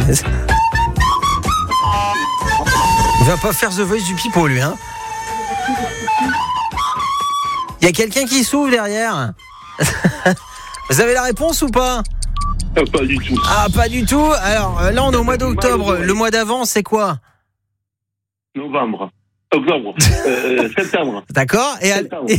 Il va pas faire The Voice du pipeau, lui, hein. Il y a quelqu'un qui s'ouvre derrière. Vous avez la réponse ou pas ? Pas du tout. Ah, pas du tout. Alors, là, on est au mois d'octobre. Le mois d'avant, c'est quoi ? Novembre. Octobre. Septembre. D'accord. Et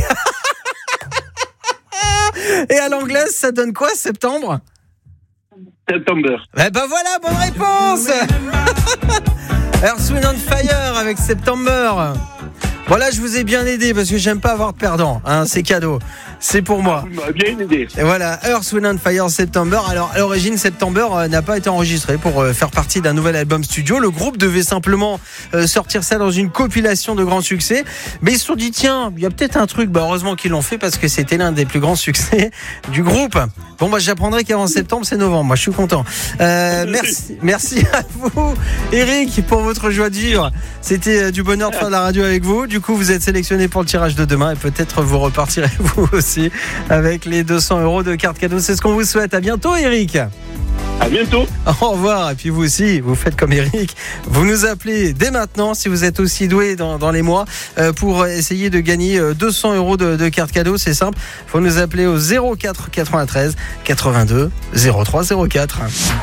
à l'anglaise, ça donne quoi, septembre ? September. Eh ben voilà, bonne réponse. Earth, Wind and Fire avec September. Voilà, je vous ai bien aidé parce que j'aime pas avoir de perdant, hein, c'est cadeau, c'est pour moi. Vous m'avez bien aidé. Et voilà, Earth, Wind and Fire, September. Alors, à l'origine, September n'a pas été enregistré pour faire partie d'un nouvel album studio. Le groupe devait simplement sortir ça dans une compilation de grands succès. Mais ils se sont dit, tiens, il y a peut-être un truc. Bah, heureusement qu'ils l'ont fait parce que c'était l'un des plus grands succès du groupe. Bon, bah, j'apprendrai qu'avant septembre, c'est novembre. Moi, je suis content. Merci à vous, Eric, pour votre joie de vivre. C'était du bonheur de faire de la radio avec vous. Du coup, vous êtes sélectionné pour le tirage de demain et peut-être vous repartirez vous aussi avec les 200 € de carte cadeau. C'est ce qu'on vous souhaite. À bientôt, Eric. À bientôt. Au revoir. Et puis vous aussi, vous faites comme Eric. Vous nous appelez dès maintenant si vous êtes aussi doué dans les mois pour essayer de gagner 200 € de carte cadeau. C'est simple. Il faut nous appeler au 04 93 82 03 04.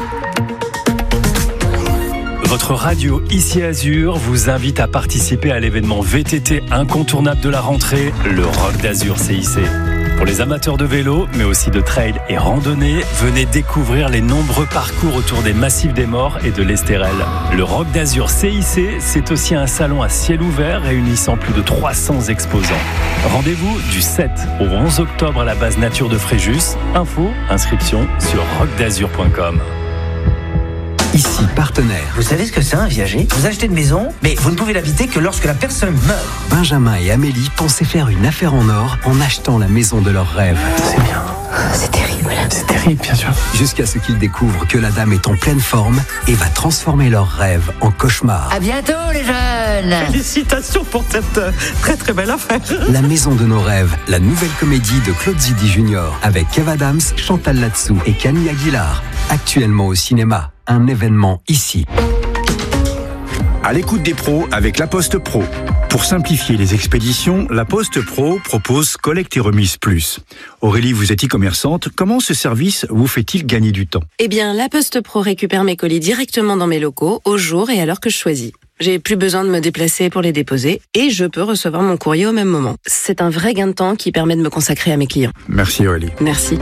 Votre radio Ici Azur vous invite à participer à l'événement VTT incontournable de la rentrée, le Rock d'Azur CIC. Pour les amateurs de vélo, mais aussi de trail et randonnée, venez découvrir les nombreux parcours autour des massifs des Morts et de l'Estérel. Le Rock d'Azur CIC, c'est aussi un salon à ciel ouvert réunissant plus de 300 exposants. Rendez-vous du 7 au 11 octobre à la base nature de Fréjus. Info, inscription sur rockdazur.com. Ici, partenaire. Vous savez ce que c'est un viager ? Vous achetez une maison, mais vous ne pouvez l'habiter que lorsque la personne meurt. Benjamin et Amélie pensaient faire une affaire en or en achetant la maison de leurs rêves. C'est bien. C'est terrible. C'est terrible, bien sûr. Jusqu'à ce qu'ils découvrent que la dame est en pleine forme et va transformer leurs rêves en cauchemar. À bientôt, les jeunes. Félicitations pour cette très très belle affaire. La maison de nos rêves, la nouvelle comédie de Claude Zidi Jr. avec Kev Adams, Chantal Latsou et Camille Aguilar. Actuellement au cinéma. Un événement ici. À l'écoute des pros avec La Poste Pro. Pour simplifier les expéditions, La Poste Pro propose Collecte et Remise Plus. Aurélie, vous êtes e-commerçante. Comment ce service vous fait-il gagner du temps ? Eh bien, La Poste Pro récupère mes colis directement dans mes locaux, au jour et à l'heure que je choisis. J'ai plus besoin de me déplacer pour les déposer et je peux recevoir mon courrier au même moment. C'est un vrai gain de temps qui permet de me consacrer à mes clients. Merci Aurélie. Merci.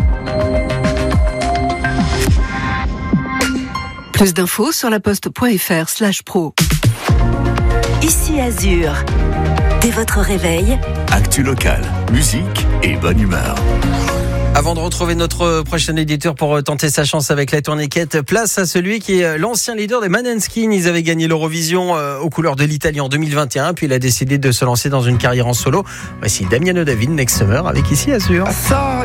Plus d'infos sur laposte.fr/pro. Ici Azur. Dès votre réveil, actu local, musique et bonne humeur. Avant de retrouver notre prochain éditeur pour tenter sa chance avec la tourniquette, place à celui qui est l'ancien leader des Måneskin. Ils avaient gagné l'Eurovision aux couleurs de l'Italie en 2021, puis il a décidé de se lancer dans une carrière en solo. Voici Damiano David, Next Summer, avec Ici Azur.